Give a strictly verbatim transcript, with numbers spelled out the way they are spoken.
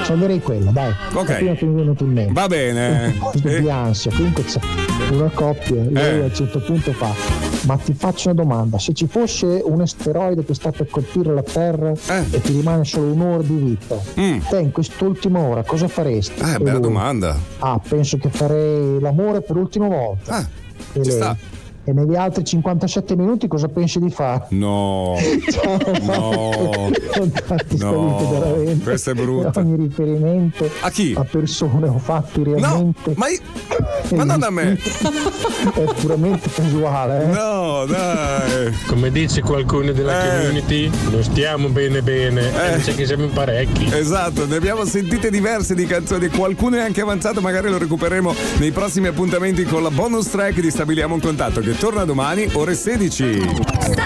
Sceglierei quella, dai. Ok. Prima che mi viene in mente. Va bene. Un po' di ansia. Comunque c'è una coppia, lei Eh. a un certo punto fa: ma ti faccio una domanda, se ci fosse un asteroide che sta per colpire la Terra Eh. e ti rimane solo un'ora di vita, Mm. te in quest'ultima ora cosa faresti? Eh, E bella lui, domanda. Ah, penso che farei l'amore per l'ultima volta. Ah, E ci lei? sta. E negli altri cinquantasette minuti cosa pensi di fare? No. No. Infatti sto No, dite veramente questa è brutta. ogni riferimento A chi? a persone o fatti No, realmente ma, io- ma non a me. è puramente casuale, eh? No, dai. Come dice qualcuno della Eh. community, non stiamo bene bene, Eh. eh. dice che siamo in parecchi. Esatto, ne abbiamo sentite diverse di canzoni, qualcuno è anche avanzato, magari lo recupereremo nei prossimi appuntamenti con la bonus track di Stabiliamo un contatto che torna domani ore sedici.